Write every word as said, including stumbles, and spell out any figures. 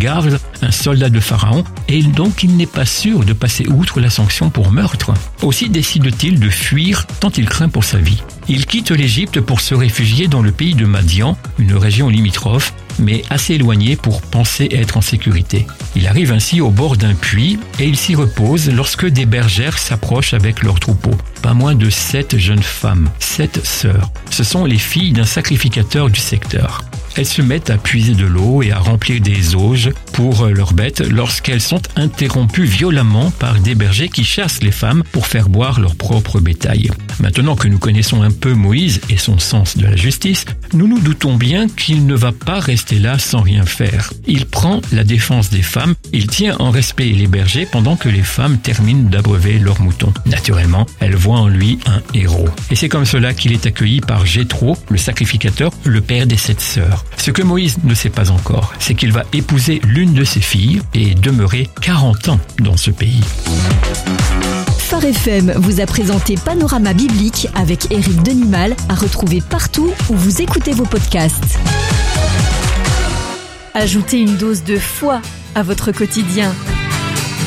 Garve, un soldat de Pharaon, et donc il n'est pas sûr de passer outre la sanction pour meurtre. Aussi décide-t-il de fuir tant il craint pour sa vie. Il quitte l'Égypte pour se réfugier dans le pays de Madian, une région limitrophe, mais assez éloignée pour penser être en sécurité. Il arrive ainsi au bord d'un puits et il s'y repose lorsque des bergères s'approchent avec leurs troupeaux. Pas moins de sept jeunes femmes, sept sœurs. Ce sont les filles d'un sacrificateur du secteur. Elles se mettent à puiser de l'eau et à remplir des auges pour leurs bêtes lorsqu'elles sont interrompues violemment par des bergers qui chassent les femmes pour faire boire leur propre bétail. Maintenant que nous connaissons un peu Moïse et son sens de la justice, nous nous doutons bien qu'il ne va pas rester là sans rien faire. Il prend la défense des femmes, il tient en respect les bergers pendant que les femmes terminent d'abreuver leurs moutons. Naturellement, elles voient en lui un héros. Et c'est comme cela qu'il est accueilli par Jéthro, le sacrificateur, le père des sept sœurs. Ce que Moïse ne sait pas encore, c'est qu'il va épouser l'une de ses filles et demeurer quarante ans dans ce pays. Phare F M vous a présenté Panorama Biblique avec Éric Denimal, à retrouver partout où vous écoutez vos podcasts. Ajoutez une dose de foi à votre quotidien.